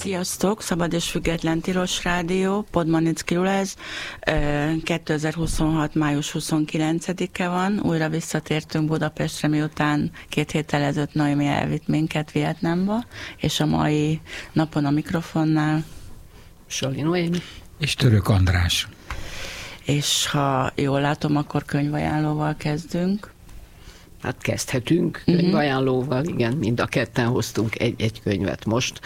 Sziasztok! Szabad és Független Tilos Rádió, Podmanicki Gyulesz, 2026. május 29-e van, újra visszatértünk Budapestre, miután 2 héttel ezelőtt Noémi elvitt minket Vietnámba, és a mai napon a mikrofonnál Sali Noémi és Török András. És ha jól látom, akkor könyvajánlóval kezdünk. Hát kezdhetünk könyvajánlóval, igen, mind a ketten hoztunk egy könyvet most.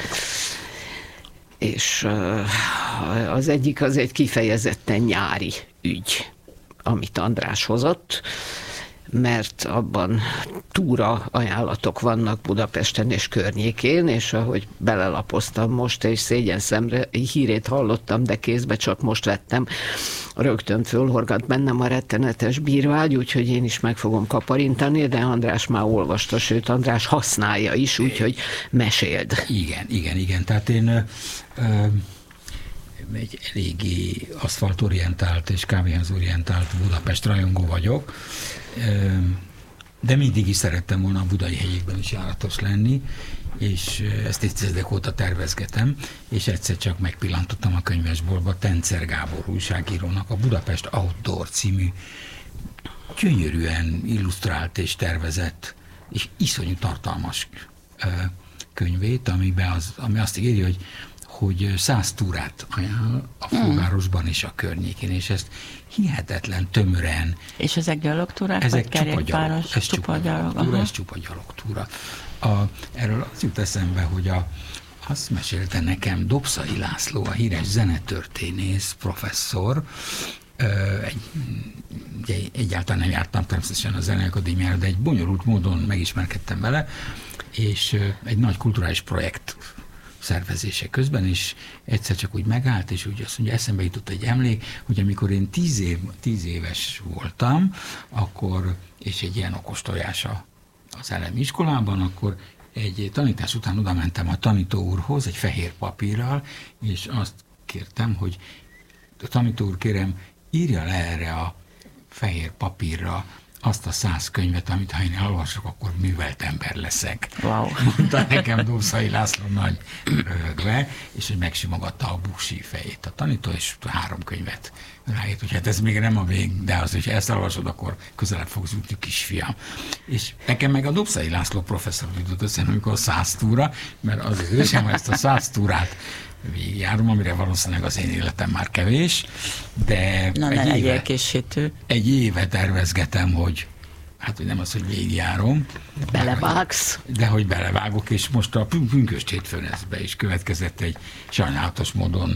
És az egyik az egy kifejezetten nyári ügy, amit András hozott, mert abban túra ajánlatok vannak Budapesten és környékén, és ahogy belelapoztam most, és szégyenszemre hírét hallottam, de kézbe csak most vettem, rögtön fölhorgat bennem a rettenetes bírvágy, úgyhogy én is meg fogom kaparintani, de András már olvasta, sőt András használja is, úgyhogy meséld. Igen. Tehát én egy eléggé aszfaltorientált és kávéházorientált Budapest rajongó vagyok, de mindig is szerettem volna a budai hegyekben is járatos lenni, és ezt évtizedek óta tervezgetem, és egyszer csak megpillantottam a könyvesboltba Tencer Gábor újságírónak a Budapest Outdoor című gyönyörűen illusztrált és tervezett, és iszonyú tartalmas könyvét, ami azt ígéri, hogy 100 túrát ajánl a fővárosban és a környékén, és ezt hihetetlen tömören. És ezek gyalogtúrák, vagy kerékpáros? Ez csupa gyalogtúra. Erről az jut eszembe, hogy azt mesélte nekem Dobszai László, a híres zenetörténész professzor, egyáltalán nem jártam természetesen a Zeneakadémiára, de egy bonyolult módon megismerkedtem vele, és egy nagy kulturális projekt szervezése közben, és egyszer csak úgy megállt, és úgy azt mondja, eszembe jutott egy emlék, hogy amikor én 10 éves voltam, akkor, és egy ilyen okos tojás az elemi iskolában, akkor egy tanítás után oda mentem a tanító úrhoz egy fehér papírral, és azt kértem, hogy a tanító úr, kérem, írja le erre a fehér papírra azt a 100 könyvet, amit ha én elolvasok, akkor művelt ember leszek. Wow. Mondta nekem Dobszai László nagy röhögve, és hogy megsimogatta a buksi fejét a tanító, és 3 könyvet ráírt, hogy hát ez még nem a vég, de az, hogyha ezt elolvasod, akkor közelebb fogsz jutni, kisfiam. És nekem meg a Dobszai László professzor jutott össze, amikor 100 túra, mert azért ő sem ezt a 100 túrát végigjárom, amire valószínűleg az én életem már kevés, de egy éve tervezgetem, hogy hogy nem az, hogy végigjárom. Belevágsz. De hogy belevágok, és most a pünkösd hétfőn ezbe is következett egy sajnálatos módon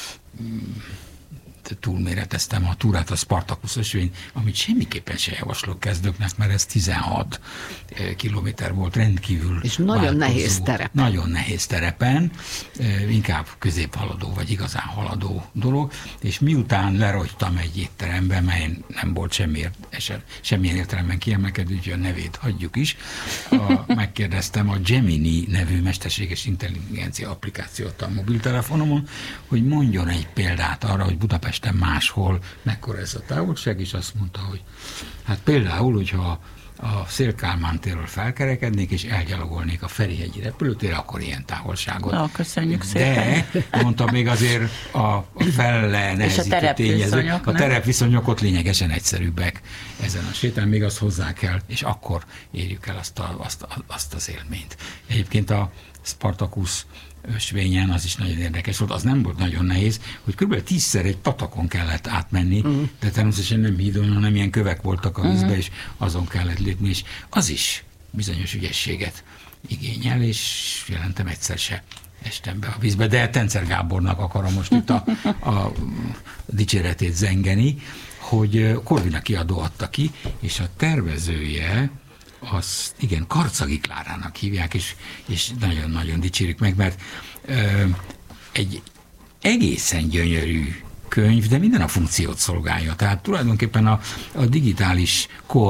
túlméreteztem a túrát, a Spartacus ösvény, amit semmiképpen se javaslok kezdőknek, mert ez 16 kilométer volt, rendkívül és nagyon nehéz terepen. Nagyon nehéz terepen, inkább középhaladó, vagy igazán haladó dolog, és miután lerogytam egy étterembe, mely nem volt semmilyen értelemben kiemelkedő, úgyhogy a nevét hagyjuk is, megkérdeztem a Gemini nevű mesterséges intelligencia applikációt a mobiltelefonomon, hogy mondjon egy példát arra, hogy Budapesten máshol mekkora ez a távolság, és azt mondta, hogy hát például, hogyha a Széll-Kálmán térről felkerekednék, és elgyalogolnék a Ferihegyi repülőtérre, akkor ilyen távolságot. Köszönjük szépen. De mondta, még azért a felle nehezítő tényező, a terepviszonyok ott lényegesen egyszerűbbek ezen a sétán, még azt hozzá kell, és akkor érjük el azt az élményt. Egyébként a Spartacus ösvényen az is nagyon érdekes volt, az nem volt nagyon nehéz, hogy kb. 10-szer egy patakon kellett átmenni, de természetesen nem hídon, hanem ilyen kövek voltak a vízbe, és azon kellett lépni, és az is bizonyos ügyességet igényel, és jelentem egyszer se estem be a vízbe, de Tencer Gábornak akarom most itt a dicséretét zengeni, hogy Corvina kiadó adta ki, és a tervezője azt igen, Karcagi Klárának hívják, és nagyon-nagyon dicsérjük meg, mert egy egészen gyönyörű könyv, de minden a funkciót szolgálja. Tehát tulajdonképpen a digitális kor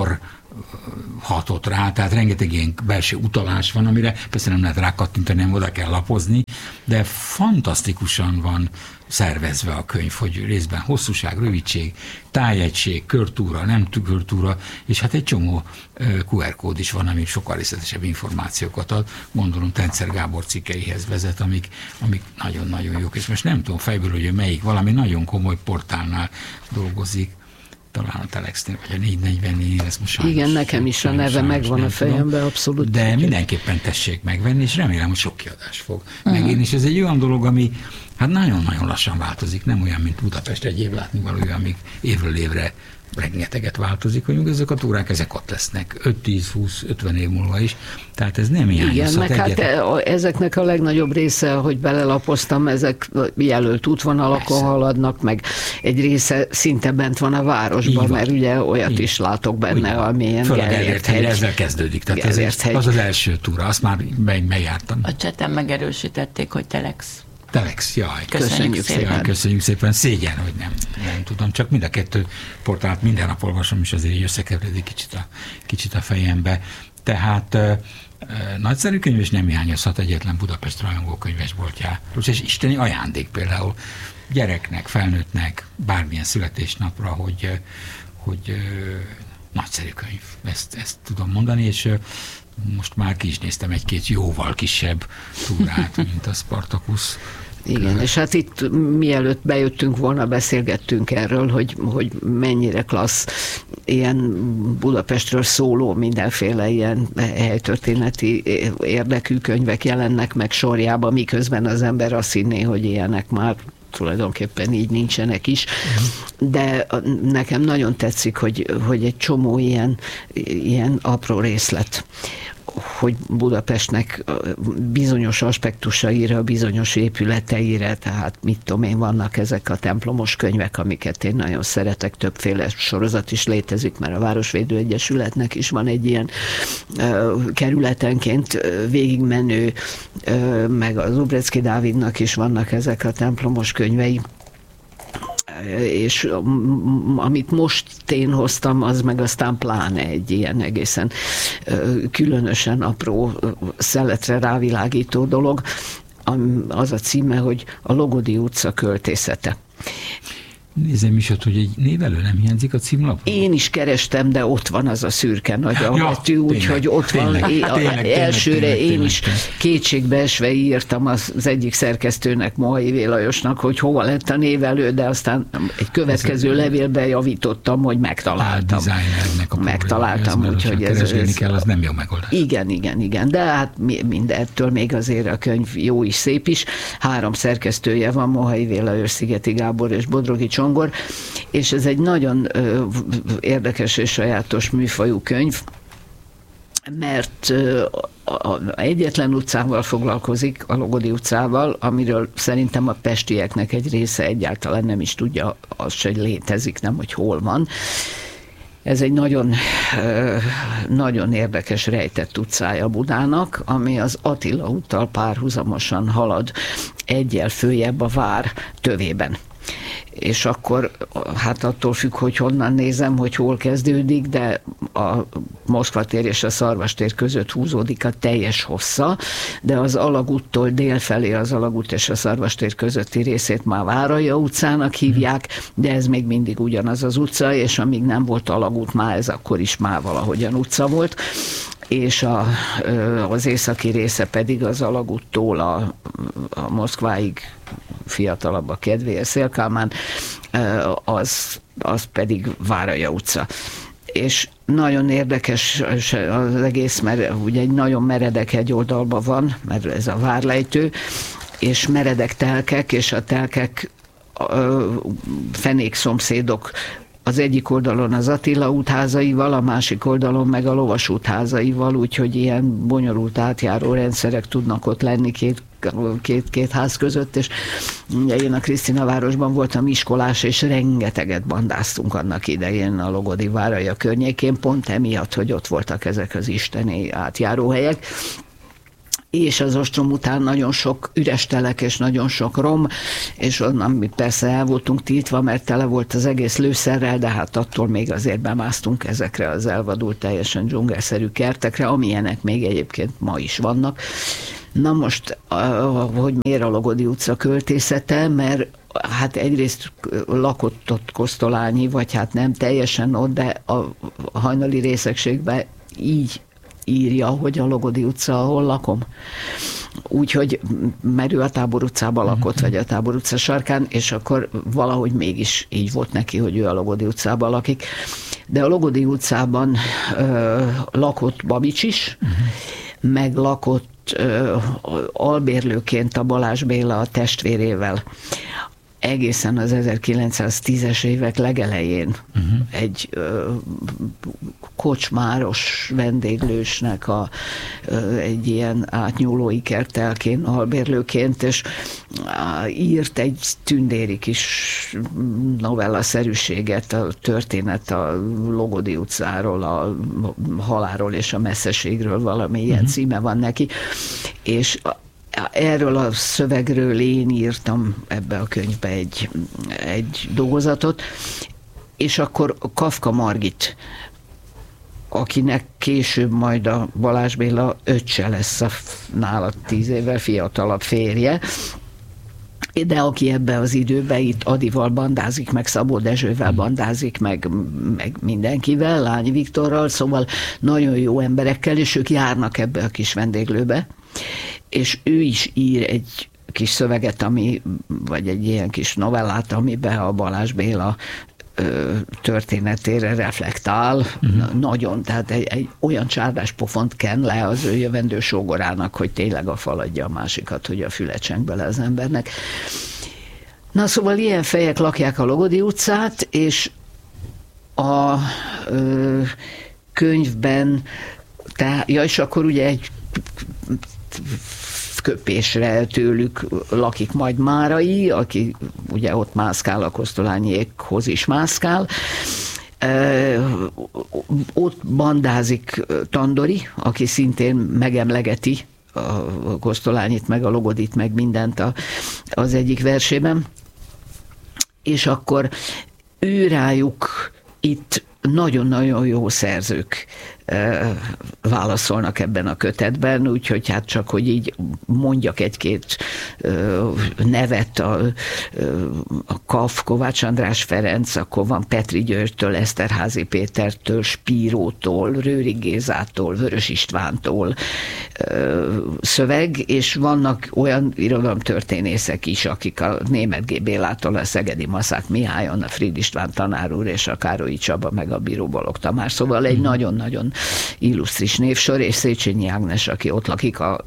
hatott rá, tehát rengeteg ilyen belső utalás van, amire persze nem lehet rákattintani, nem oda kell lapozni, de fantasztikusan van szervezve a könyv, hogy részben hosszúság, rövidség, tájegység, körtúra, nem körtúra, és hát egy csomó QR kód is van, ami sokkal részletesebb információkat ad. Gondolom Tencer Gábor cikkeihez vezet, amik nagyon-nagyon jók, és most nem tudom fejből, hogy melyik, valami nagyon komoly portálnál dolgozik, talán a Telexnél, vagy a 444-nél, ez most sajnos. Igen, nekem is a neve megvan a fejemben, abszolút. De mindenképpen tessék megvenni, és remélem, hogy sok kiadás fog megérni, és ez egy olyan dolog, ami hát nagyon-nagyon lassan változik, nem olyan, mint Budapest egyéb látnivalója, amíg évről évre rengeteget változik, hogy ezek a túrák, ezek ott lesznek 5-10-20-50 év múlva is, tehát ez nem hiányozhat. Igen, meg hát ezeknek a legnagyobb része, hogy belelapoztam, ezek jelölt útvonalakon haladnak, meg egy része szinte bent van a városban, mert ugye olyat is látok benne, amilyen Gellért hegy. Ezzel kezdődik, tehát az az első túra, azt már megjártam. A cseten megerősítették, hogy Telex. Telex, jaj. Köszönjük szépen. Köszönjük szépen. Szégyen, hogy nem tudom. Csak mind a kettő portált minden nap olvasom, és azért összekeveredik kicsit a fejembe. Tehát nagyszerű könyv, és nem hiányozhat egyetlen Budapest rajongó könyvesboltjáról. És isteni ajándék például gyereknek, felnőttnek, bármilyen születésnapra, hogy nagyszerű könyv. Ezt tudom mondani, és most már ki is néztem egy-két jóval kisebb túrát, mint a Spartacus. Igen, és hát itt mielőtt bejöttünk volna, beszélgettünk erről, hogy mennyire klassz ilyen Budapestről szóló mindenféle ilyen helytörténeti érdekű könyvek jelennek meg sorjában, miközben az ember azt hinné, hogy ilyenek már tulajdonképpen így nincsenek is, de nekem nagyon tetszik, hogy egy csomó ilyen apró részlet, hogy Budapestnek bizonyos aspektusaira, bizonyos épületeire, tehát mit tudom én, vannak ezek a templomos könyvek, amiket én nagyon szeretek, többféle sorozat is létezik, mert a Városvédő Egyesületnek is van egy ilyen kerületenként végigmenő, meg az Ubrecki Dávidnak is vannak ezek a templomos könyvei, és amit most én hoztam, az meg aztán pláne egy ilyen egészen különösen apró szeletre rávilágító dolog. Az a címe, hogy a Logodi utca költészete. Nézem is ott, hogy egy névelő nem hiányzik a címlapon. Én is kerestem, de ott van az a szürke nagy betű, úgyhogy ott van. Elsőre én is kétségbeesve írtam az egyik szerkesztőnek, Mohai Lajosnak, hogy hova lett a névelő, de aztán egy következő levélben javítottam, hogy megtaláltam. Megtaláltam, úgyhogy ez kell, az nem jó megoldás. Igen, de hát mindettől még azért a könyv jó is, szép is. 3 szerkesztője van, Mohai Lajos, Szigeti Gábor és Bodrogi Csongor, és ez egy nagyon érdekes és sajátos műfajú könyv, mert egyetlen utcával foglalkozik, a Logodi utcával, amiről szerintem a pestieknek egy része egyáltalán nem is tudja, az se létezik, nem, hogy hol van. Ez egy nagyon, nagyon érdekes rejtett utcája Budának, ami az Attila úttal párhuzamosan halad egyel följebb a vár tövében. És akkor hát attól függ, hogy honnan nézem, hogy hol kezdődik, de a Moszkva tér és a Szarvastér között húzódik a teljes hossza, de az Alagúttól délfelé az Alagút és a Szarvastér közötti részét már Váralja utcának hívják, de ez még mindig ugyanaz az utca, és amíg nem volt Alagút, már ez akkor is már valahogyan utca volt, és az északi része pedig az Alagúttól a Moszkváig, fiatalabb a kedvéért Szélkálmán, az pedig Váralja utca. És nagyon érdekes az egész, mert ugye egy nagyon meredek hegyoldalban van, mert ez a várlejtő, és meredek telkek, és a telkek fenékszomszédok. Az egyik oldalon az Attila útházaival, a másik oldalon meg a Lovas útházaival, úgyhogy ilyen bonyolult átjáró rendszerek tudnak ott lenni két ház között, és ugye én a Krisztina városban voltam iskolás, és rengeteget bandáztunk annak idején a Logodi Váralja környékén, pont emiatt, hogy ott voltak ezek az isteni átjáróhelyek. és az ostrom után nagyon sok üres telek és nagyon sok rom, és onnan mi persze el voltunk tiltva, mert tele volt az egész lőszerrel, de hát attól még azért bemásztunk ezekre az elvadult, teljesen dzsungelszerű kertekre, amilyenek még egyébként ma is vannak. Na most, hogy miért a Logodi utca költészete, mert hát egyrészt lakott ott Kosztolányi, vagy hát nem teljesen ott, de a hajnali részegségben így írja, hogy a Logodi utca, ahol lakom. Úgyhogy, mert ő a Tábor utcában lakott, vagy a Tábor utca sarkán, és akkor valahogy mégis így volt neki, hogy ő a Logodi utcában lakik. De a Logodi utcában lakott Babics is, meg lakott albérlőként a Balázs Béla a testvérével. Egészen az 1910-es évek legelején egy kocsmáros vendéglősnek egy ilyen átnyúló ikertelkén albérlőként, és írt egy tündéri kis novellaszerűséget, a történet a Logodi utcáról, a halálról és a messzeségről, valami ilyen címe van neki, és erről a szövegről én írtam ebbe a könyvbe egy dolgozatot, és akkor Kafka Margit, akinek később majd a Balázs Béla öccse lesz a nála 10 évvel fiatalabb férje, de aki ebbe az időben itt Adival bandázik, meg Szabó Dezsővel bandázik, meg mindenkivel, Lányi Viktorral, szóval nagyon jó emberekkel, és ők járnak ebbe a kis vendéglőbe, és ő is ír egy kis szöveget, vagy egy ilyen kis novellát, amiben a Balázs Béla történetére reflektál, nagyon, tehát egy olyan csárdás-pofont ken le az ő jövendő sógorának, hogy tényleg a fal adja a másikat, hogy a füle cseng bele az embernek. Na szóval ilyen fejek lakják a Logodi utcát, és a könyvben, és akkor ugye egy köpésre tőlük lakik majd Márai, aki ugye ott mászkál, a Kosztolányiékhoz is mászkál. Ott bandázik Tandori, aki szintén megemlegeti a Kosztolányit, meg a Logodit, meg mindent az egyik versében. És akkor ő rájuk itt nagyon-nagyon jó szerzők válaszolnak ebben a kötetben, úgyhogy hát csak, hogy így mondjak egy-két nevet, a Kaf, Kovács András Ferenc, akkor van Petri Györgytől, Eszterházy Pétertől, Spírótól, Rőrig Gézától, Vörös Istvántól szöveg, és vannak olyan irodalomtörténészek is, akik a Németh G. Bélától, a Szegedi Maszák Mihályon, a Fried István tanár úr és a Károlyi Csaba, meg a Bíró Balogh Tamás, szóval egy nagyon-nagyon illusztris névsor, és Széchenyi Ágnes, aki ott lakik a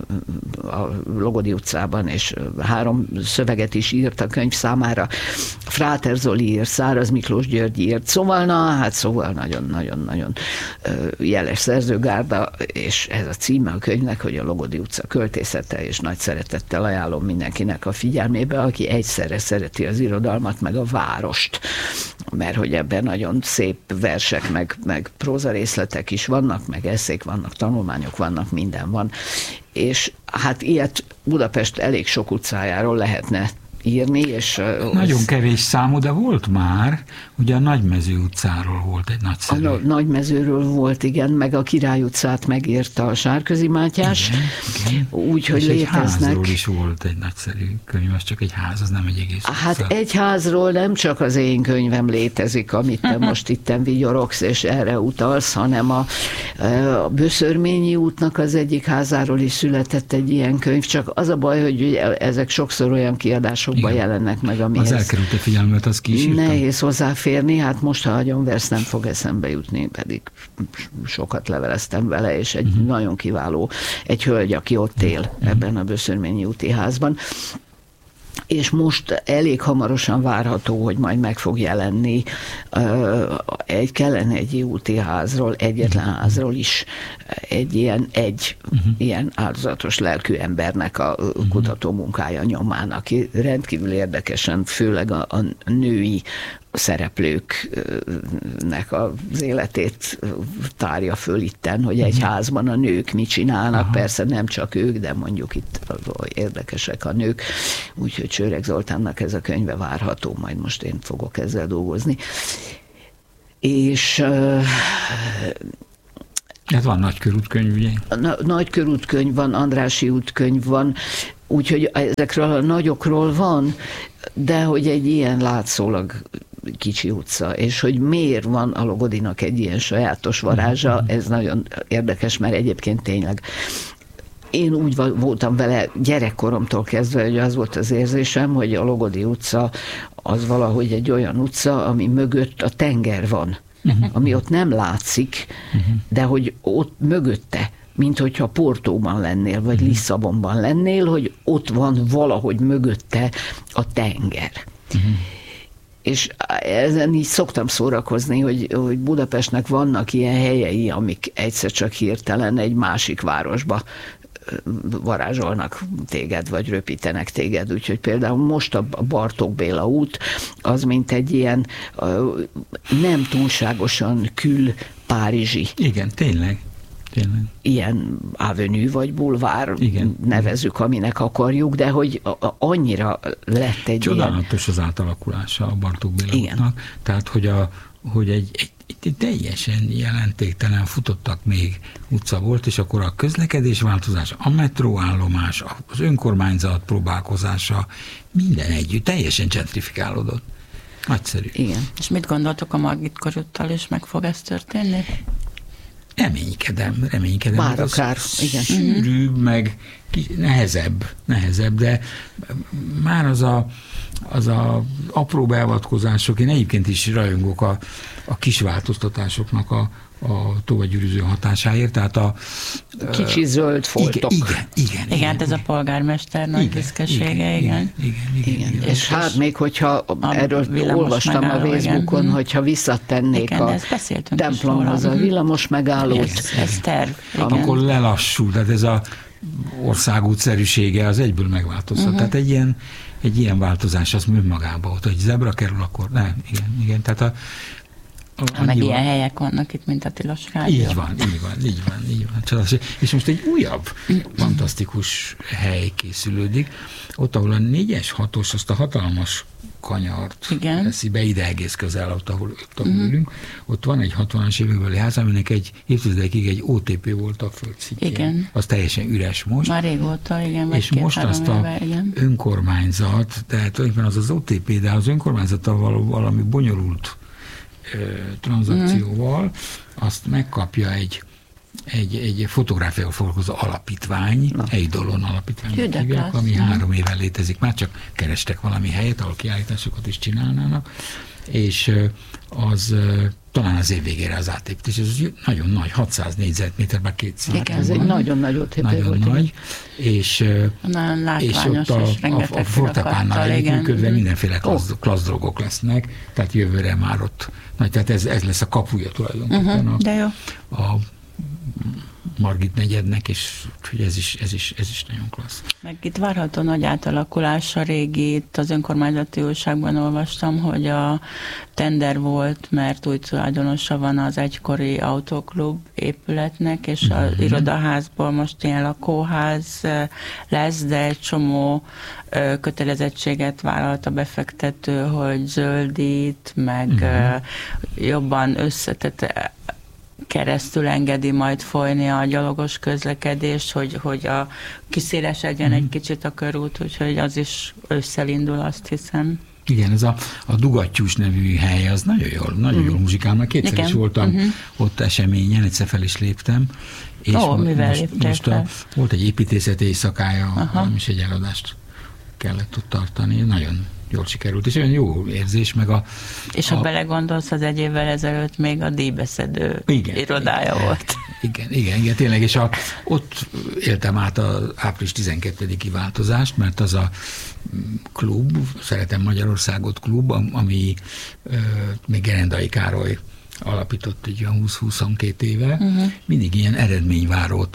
Logodi utcában, és 3 szöveget is írt a könyv számára. Fráter Zoli írt, Száraz Miklós György írt, szóval nagyon-nagyon-nagyon jeles szerzőgárda, és ez a címe a könyvnek, hogy a Logodi utca költészete, és nagy szeretettel ajánlom mindenkinek a figyelmébe, aki egyszerre szereti az irodalmat, meg a várost, mert hogy ebben nagyon szép versek, meg prózarészletek is vannak, meg esszék vannak, tanulmányok vannak, minden van. És hát ilyet Budapest elég sok utcájáról lehetne írni, és... Nagyon kevés számú, de volt már, ugye a Nagymező utcáról volt egy nagyszerű. A Nagymezőről volt, igen, meg a Király utcát megírta a Sárközi Mátyás, úgyhogy léteznek. Egy házról is volt egy nagyszerű könyv, az csak egy ház, az nem egy egész utca. Hát egy házról nem csak az én könyvem létezik, amit te most itten vigyorogsz, és erre utalsz, hanem a Böszörményi útnak az egyik házáról is született egy ilyen könyv, csak az a baj, hogy ezek sokszor olyan kiadások jelennek meg, amihez... Az elkerült a figyelmet, az ki is írtam. Nehéz hozzáférni, hát most, ha agyonversz, nem fog eszembe jutni, pedig sokat leveleztem vele, és egy nagyon kiváló, egy hölgy, aki ott él ebben a Böszörményi úti házban. És most elég hamarosan várható, hogy majd meg fog jelenni kellene egy úti házról, egyetlen házról is egy ilyen áldozatos lelkű embernek a kutató munkája nyomán, aki rendkívül érdekesen, főleg a női szereplőknek az életét tárja föl itten, hogy egy házban a nők mit csinálnak. Aha. Persze nem csak ők, de mondjuk itt érdekesek a nők, úgyhogy Csőreg Zoltánnak ez a könyve várható, majd most én fogok ezzel dolgozni. És ez van Nagykörút-könyv, ugye? Nagykörút-könyv van, Andrássy út-könyv van, úgyhogy ezekről a nagyokról van, de hogy egy ilyen látszólag kicsi utca, és hogy miért van a Logodinak egy ilyen sajátos varázsa, ez nagyon érdekes, mert egyébként tényleg én úgy voltam vele gyerekkoromtól kezdve, hogy az volt az érzésem, hogy a Logodi utca az valahogy egy olyan utca, ami mögött a tenger van, ami ott nem látszik, de hogy ott mögötte, mint hogyha Portóban lennél, vagy Lisszabonban lennél, hogy ott van valahogy mögötte a tenger. És ezen így szoktam szórakozni, hogy Budapestnek vannak ilyen helyei, amik egyszer csak hirtelen egy másik városba varázsolnak téged, vagy röpítenek téged. Úgyhogy például most a Bartók Béla út, az mint egy ilyen nem túlságosan kül-párizsi. Igen, tényleg. Ilyen avenue vagy bulvár, nevezzük, aminek akarjuk, de hogy annyira lett egy csodálatos az átalakulása a Bartók Béla útnak. Tehát, hogy egy teljesen jelentéktelen futottak még utca volt, és akkor a közlekedés változás, a metróállomás, az önkormányzat próbálkozása, minden együtt teljesen gentrifikálódott. Nagyszerű. Igen. És mit gondoltok, a Margit körúttal is meg fog ez történni? Reménykedem. Bár akár, igen. Sűrűbb, meg nehezebb, de már az a apró beavatkozások, én egyébként is rajongok a kis változtatásoknak a tovagyűrűző hatásáért, tehát a kicsi zöld foltok. Igen, ez a polgármester nagy büszkesége, igen. És hát még, hogyha erről olvastam a Facebookon, hogyha visszatennék a templomhoz a villamos megállót. Ez terv. Amikor lelassul, tehát ez a országútszerűsége az egyből megváltozhat. Tehát egy ilyen változás az önmagában ott, hogy zebra kerül, akkor nem, igen. Tehát meg ilyen helyek vannak itt, mint a Tilos Rádió. Így van. És most egy újabb, fantasztikus hely készülődik. Ott, ahol a 4-es, 6-os, azt a hatalmas kanyart veszi be, ide egész közel, ott, ahol ülünk. Ott van egy 60-as évekbeli ház, aminek egy évtizedekig egy OTP volt a földszintjén. Igen. Az teljesen üres most. Már régóta, igen. És most azt a önkormányzat, tehát tulajdonképpen az OTP, de az önkormányzattal valami bonyolult tranzakcióval, azt megkapja egy fotográfiával foglalkozó alapítvány, Eidolon alapítvány, ami 3 éve létezik, már csak kerestek valami helyet, ahol kiállításokat is csinálnának, és az talán az év végére az átépítés. Ez nagyon nagy, 600 négyzetméterben 200. Igen, ez egy nagyon nagy OTP volt. Nagyon nagy, és látványos, ott a Fortepánnal együttműködve mindenféle klassz drogok lesznek, tehát jövőre már ott, tehát ez lesz a kapuja tulajdonképpen a Margit negyednek, és hogy ez is nagyon klassz. Meg itt várható nagy átalakulás a régi, itt az önkormányzati újságban olvastam, hogy a tender volt, mert új tulajdonosa van az egykori autóklub épületnek, és az irodaházból most ilyen lakóház lesz, de egy csomó kötelezettséget vállalt a befektető, hogy zöldít, meg jobban összetett keresztül engedi majd folyni a gyalogos közlekedést, hogy kiszélesedjen egy kicsit a körút, úgyhogy az is ősszel indul, azt hiszem. Igen, ez a Dugattyús nevű hely, az nagyon jól muzsikál, mert kétszer is voltam ott eseményen, egyszer fel is léptem. És most volt egy építészeti éjszakája, és egy eladást kellett ott tartani, nagyon jól sikerült, és olyan jó érzés, meg és ha belegondolsz, az egy évvel ezelőtt még a díjbeszedő irodája volt. Igen, tényleg, és ott éltem át az április 12-i változást, mert az a klub, Szeretem Magyarországot klub, ami még Gerendai Károly alapított egy olyan 20-22 éve, mindig ilyen eredményvárót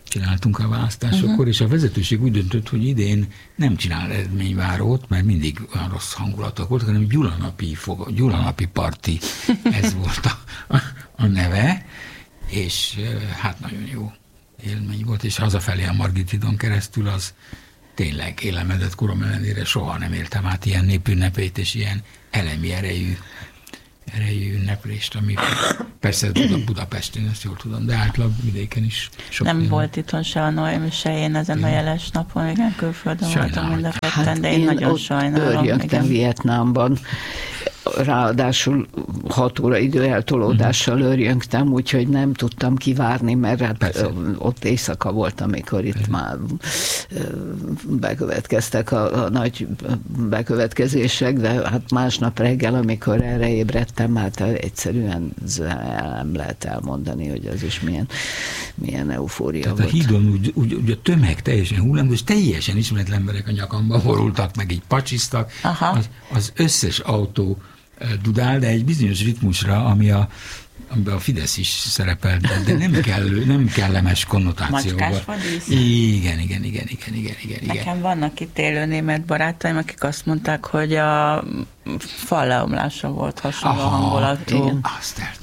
csináltunk a választásokor, és a vezetőség úgy döntött, hogy idén nem csinál eredményvárót, mert mindig olyan rossz hangulatok voltak, hanem Gyulanapi parti, ez volt a neve, és hát nagyon jó élmény volt, és hazafelé a Margitidon keresztül az tényleg élemedett korom ellenére soha nem éltem át ilyen népünnepét, és ilyen elemi erejű ünneplést, ami persze Budapesten, ezt jól tudom, de átlag vidéken is sok. Nem volt itthon se a Noémi, se én ezen a jeles napon, igen, külföldön voltam mind a ketten, de én nagyon sajnálom. Örjöngtem Vietnámban, ráadásul 6 óra időeltolódással örjöngtem, úgyhogy nem tudtam kivárni, mert hát ott éjszaka volt, amikor itt már bekövetkeztek a nagy bekövetkezések, de hát másnap reggel, amikor erre ébredtem, hát egyszerűen nem lehet elmondani, hogy az is milyen eufória tehát volt. A hídon úgy a tömeg teljesen hullámzó, és teljesen ismeretlen emberek a nyakamba borultak, meg így pacsiztak. Az összes autó dudál, de egy bizonyos ritmusra, amiben a Fidesz is szerepel, de nem kellemes konnotációban. Macskás vadísz? Igen. Nekem vannak itt élő német barátaim, akik azt mondták, hogy a falleomlása volt hasonló hangulatú. Igen. Azt el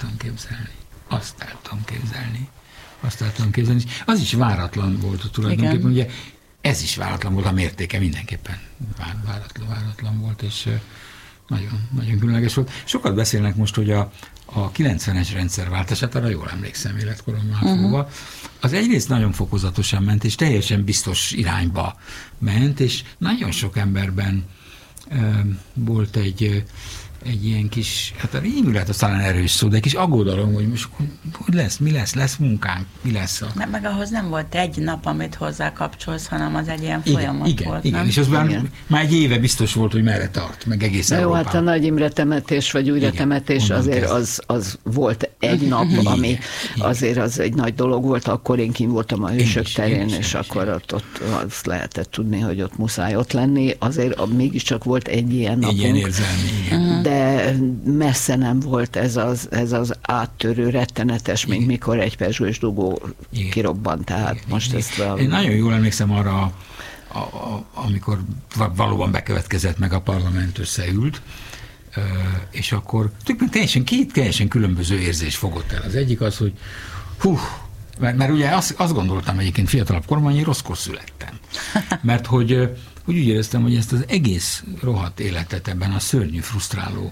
tudom képzelni. Az is váratlan volt tulajdonképpen, ugye ez is váratlan volt, a mértéke mindenképpen váratlan volt, és nagyon, nagyon különleges volt. Sokat beszélnek most, hogy a 90-es rendszerváltását, arra jól emlékszem életkorommal fogva, az egyrészt nagyon fokozatosan ment, és teljesen biztos irányba ment, és nagyon sok emberben volt egy ilyen kis, hát a rémület az talán erős szó, de egy kis aggodalom, hogy most hogy lesz, mi lesz munkánk, mi lesz a... Nem, meg ahhoz nem volt egy nap, amit hozzá kapcsolsz, hanem az egy ilyen folyamat volt. Igen, és az már egy éve biztos volt, hogy merre tart, meg egész Európában. Jó, hát a Nagy Imre temetés, vagy újratemetés azért az volt egy nap, ami azért az egy nagy dolog volt, akkor én kint voltam a Hősök terén, és akkor ott azt lehetett tudni, hogy ott muszáj ott lenni, azért mégiscsak volt egy ilyen napunk. Egy ilyen érzelmi, de messze nem volt ez az áttörő rettenetes, mint mikor egy pezsgős dugó kirobbant. Tehát most ezt... Én nagyon jól emlékszem arra, amikor valóban bekövetkezett, meg a parlament összeült, és akkor két teljesen különböző érzés fogott el. Az egyik az, hogy mert ugye azt gondoltam egyébként fiatalabb koromban, hogy rosszkor születtem. Mert hogy úgy éreztem, hogy ezt az egész rohadt életet ebben a szörnyű, frusztráló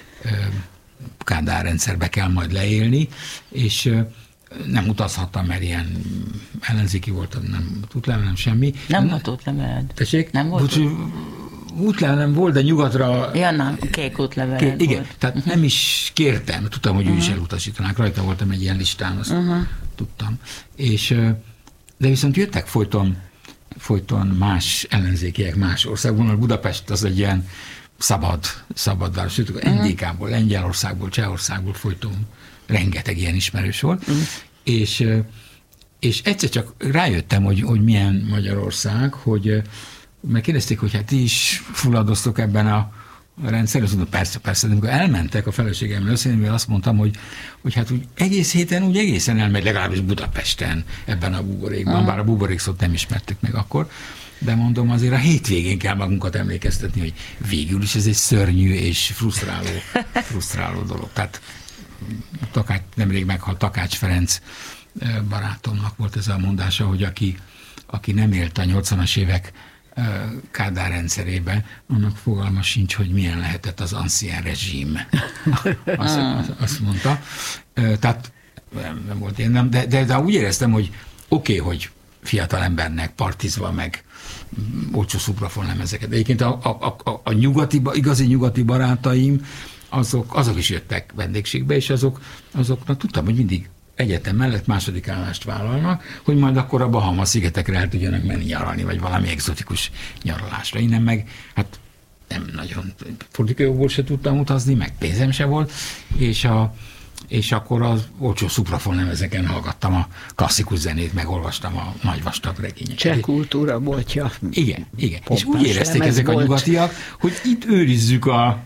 Kádár rendszerbe kell majd leélni, és nem utazhattam, mert ilyen ellenzéki voltam, nem útlevelem, semmi. Nem volt útleveled? Tessék? Nem volt? Útlevelem volt, de nyugatra... Ja, nem, kék útleveled igen, volt. Tehát nem is kértem, tudtam, hogy ő is elutasítanák, rajta voltam egy ilyen listán, azt tudtam. De viszont jöttek folyton más ellenzékiek más országból, Budapest az egy ilyen szabad város. NDK-ból, Lengyelországból, Csehországból folyton rengeteg ilyen ismerős volt, és egyszer csak rájöttem, hogy milyen Magyarország, hogy megkérdezték, hogy hát ti is fulladoztok ebben a rendszer, azt mondom, persze, de amikor elmentek a feleségemmel összejönni, azt mondtam, hogy hát úgy egész héten úgy egészen elmegy, legalábbis Budapesten ebben a buborékban, bár a buborékszót nem ismertük meg akkor, de mondom, azért a hétvégén kell magunkat emlékeztetni, hogy végül is ez egy szörnyű és frusztráló dolog. Tehát nemrég meghalt Takács Ferenc barátomnak volt ez a mondása, hogy aki nem élt a 80-as évek Kádár rendszerébe, annak fogalma sincs, hogy milyen lehetett az ancien rezsim. Azt mondta. Tehát nem volt én, de úgy éreztem, hogy oké, hogy fiatal embernek partizva meg olcsó szuprafonlemezeket. Egyébként a igazi nyugati barátaim, azok is jöttek vendégségbe, és azoknak tudtam, hogy mindig egyetem mellett második állást vállalnak, hogy majd akkor a Bahama-szigetekre el tudjanak menni nyaralni, vagy valami egzotikus nyaralásra. Innen meg, hát nem nagyon politikai jogból se tudtam utazni, meg pénzem se volt, és akkor az olcsó szuprafonlemezeken hallgattam a klasszikus zenét, meg olvastam a nagy vastag regényeket. Cseh kultúra boltja. Igen. És úgy érezték ezek a nyugatiak, hogy itt őrizzük a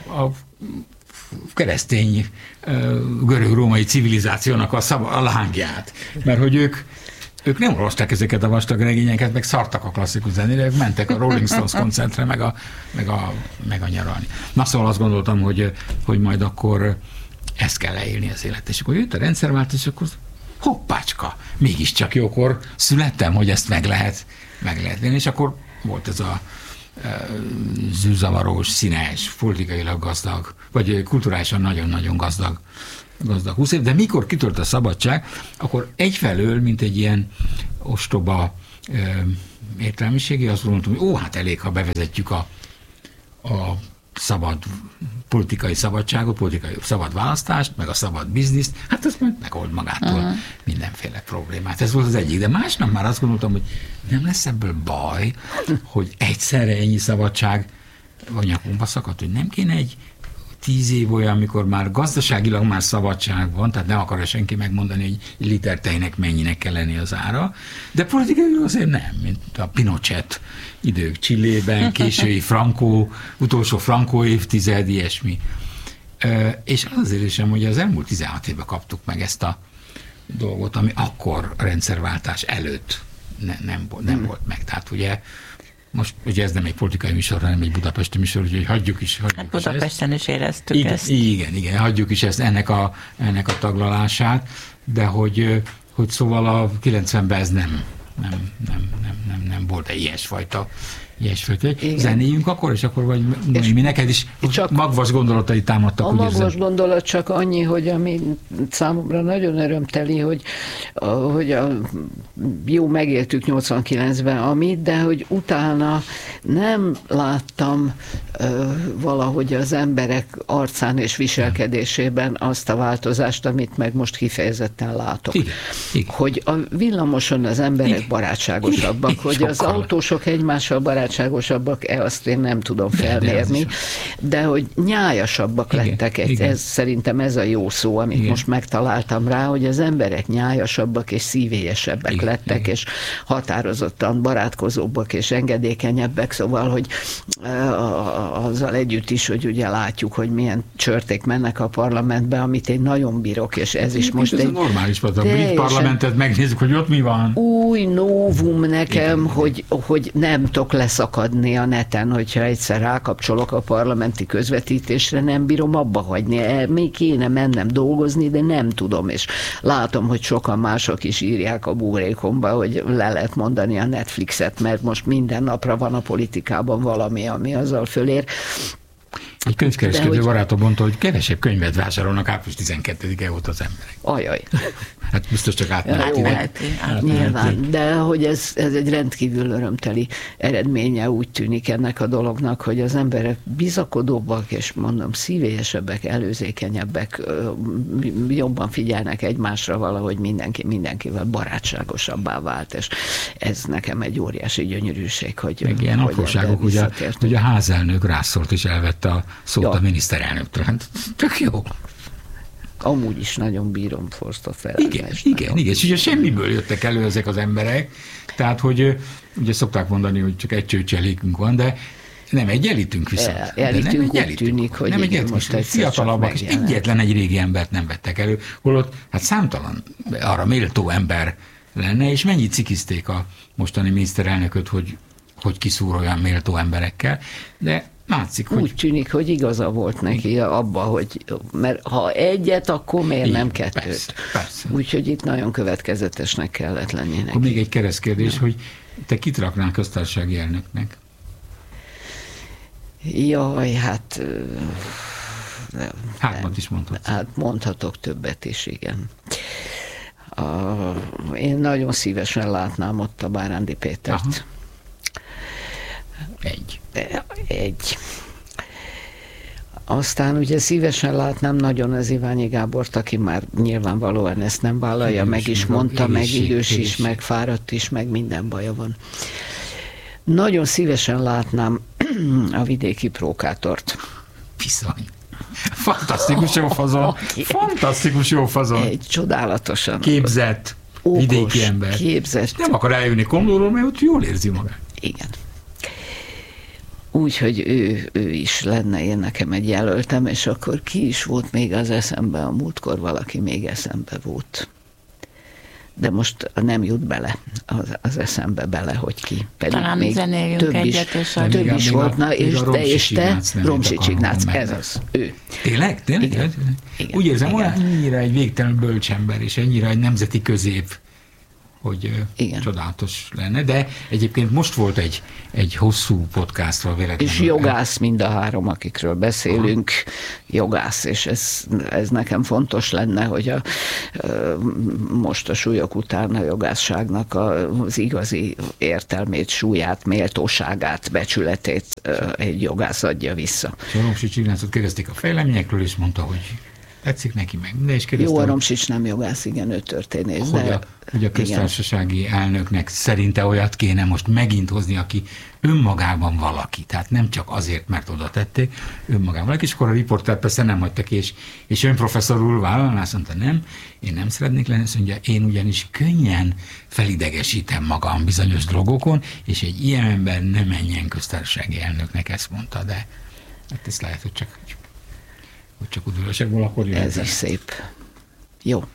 keresztény görög-római civilizációnak a lángját. Mert hogy ők ők nem olvasták ezeket a vastag regényeket, meg szartak a klasszikus zenére, ők mentek a Rolling Stones koncertre, meg a nyaralni. Na szóval azt gondoltam, hogy majd akkor ezt kell leélni az élet. És akkor jött a rendszerváltás, és akkor hoppácska, mégiscsak jókor születtem, hogy ezt meg lehet venni, és akkor volt ez a zűrzavaros, színes, politikailag gazdag, vagy kulturálisan nagyon-nagyon gazdag 20 év, de mikor kitört a szabadság, akkor egyfelől, mint egy ilyen ostoba értelmiségi, azt gondoltam, hogy hát elég, ha bevezetjük a szabad politikai szabadságot, politikai szabad választást, meg a szabad bizniszt, hát ez majd megold magától mindenféle problémát. Ez volt az egyik, de másnap már azt gondoltam, hogy nem lesz ebből baj, hogy egyszerre ennyi szabadság a nyakunkba szakadt, hogy nem kéne egy 10 év olyan, amikor már gazdaságilag már szabadság van, tehát nem akarja senki megmondani, hogy egy liter tejnek mennyinek kell lenni az ára, de politikai azért nem, mint a Pinochet idők Chilében, késői utolsó Franco évtized, ilyesmi. És az érzésem, hogy az elmúlt 16 évben kaptuk meg ezt a dolgot, ami akkor a rendszerváltás előtt nem volt meg. Tehát most ugye ez nem egy politikai műsor, hanem egy budapesti műsor, úgyhogy hagyjuk is hát Budapesten is éreztük ezt. Igen, hagyjuk is ezt, ennek a taglalását, de hogy szóval a 90-ben ez nem volt egy ilyesfajta. Zenéljünk akkor, és akkor vagy mi neked is magvas gondolatai támadtak. A magvas gondolat csak annyi, hogy ami számomra nagyon örömteli, hogy jó, megéltük 89-ben amit, de hogy utána nem láttam valahogy az emberek arcán és viselkedésében azt a változást, amit meg most kifejezetten látok. Igen. Hogy a villamoson az emberek barátságosabbak, hogy az autósok egymással barátságosabbak, azt én nem tudom felmérni, de hogy nyájasabbak lettek. Ez, szerintem ez a jó szó, amit most megtaláltam rá, hogy az emberek nyájasabbak és szívélyesebb lettek, és határozottan barátkozóbbak és engedékenyebbek, szóval, hogy azzal együtt is, hogy ugye látjuk, hogy milyen csörték mennek a parlamentbe, amit én nagyon bírok, és ez is most egy... normális volt, a brit parlamentet megnézzük, hogy ott mi van. Új novum nekem, hogy nem tudok leszakadni a neten, hogyha egyszer rákapcsolok a parlamenti közvetítésre, nem bírom abba hagyni. Még kéne mennem dolgozni, de nem tudom, és látom, hogy sokan mások is írják a buborékomba, hogy le lehet mondani a Netflixet, mert most minden napra van a politikában valami, ami azzal fölér. Egy könyvkereskedő barátom mondta, hogy kevesebb könyvet vásárolnak április 12-e óta az emberek. Ajaj. Hát biztos csak átmeneti. Nyilván, de hogy ez egy rendkívül örömteli eredménye úgy tűnik ennek a dolognak, hogy az emberek bizakodóbbak, és mondom, szívélyesebbek, előzékenyebbek, jobban figyelnek egymásra, valahogy mindenkivel barátságosabbá vált, és ez nekem egy óriási gyönyörűség, hogy ilyen apróságok, hogy a házelnök rászólt és elvette a szót a miniszterelnöktől. Hát tök jó. Amúgy is nagyon bírom Forster fel. Igen. És ugye semmiből jöttek elő ezek az emberek, tehát, hogy ugye szokták mondani, hogy csak egy csőcselékünk van, de nem egy elitünk viszont. Elitünk úgy tűnik, hogy nem egy most egy fiatalabbak, és egyetlen egy régi embert nem vettek elő, holott hát számtalan arra méltó ember lenne, és mennyit cikizték a mostani miniszterelnököt, hogy kiszúr olyan méltó emberekkel, de látszik, hogy... Úgy tűnik, hogy igaza volt neki abba, hogy mert ha egyet, akkor miért nem kettőt? Persze. Úgyhogy itt nagyon következetesnek kellett lenni neki. Akkor még egy keresztkérdés, hogy te kit raknál köztársasági elnöknek? Jaj, hát... Hármat is mondhatsz. Hát mondhatok többet is, igen. Én nagyon szívesen látnám ott a Bárándi Pétert. Aha. Egy. Aztán ugye szívesen látnám nagyon az Iványi Gábort, aki már nyilvánvalóan ezt nem vállalja, idős, meg is mondta, meg idős is, meg fáradt is, meg minden baja van. Nagyon szívesen látnám a vidéki prókátort. Bizony. Fantasztikus jó fazon. Fantasztikus jó fazon. Egy csodálatosan. Képzett, okos, vidéki ember. Képzett. Nem akar eljönni Komlóról, mert ott jól érzi magát. Igen. Úgyhogy ő is lenne én nekem egy jelöltem, és akkor ki is volt még az eszembe a múltkor, valaki még eszembe volt. de most nem jut bele az eszembe bele, hogy ki. Pedig talán még több is volt, és te Romsics Ignác, ez az, ő. Tényleg? Igen. Úgy érzem, olyan ennyire egy végtelen bölcsember, és ennyire egy nemzeti közép, hogy csodálatos lenne, de egyébként most volt egy hosszú podcastról véletlenül. És jogász mind a három, akikről beszélünk, jogász, és ez nekem fontos lenne, hogy most a súlyok után a jogászságnak az igazi értelmét, súlyát, méltóságát, becsületét egy jogász adja vissza. Romsics Ignácot kérdezték a fejleményekről, és mondta, hogy tetszik neki meg. Jó, a Romsics nem jogász, igen, ő történész. Hogy a köztársasági elnöknek szerinte olyat kéne most megint hozni, aki önmagában valaki. Tehát nem csak azért, mert oda tették, önmagában valaki. És akkor a riporter persze nem hagyta ki, és önprofesszor úr vállalná, azt mondta, nem, én nem szeretnék lenni, azt mondja, én ugyanis könnyen felidegesítem magam bizonyos dolgokon, és egy ilyen ember nem menjen köztársasági elnöknek, ezt mondta, de hát ezt lehet, hogy csak udvariasságból akkor jön. Ez is szép. Jó.